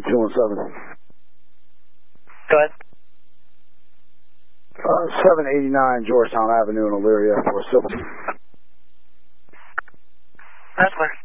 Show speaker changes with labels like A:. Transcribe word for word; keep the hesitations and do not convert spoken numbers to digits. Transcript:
A: two one seven.
B: Go ahead.
A: Uh, seven eighty-nine Georgetown Avenue in Elyria for civil.
B: That's clear.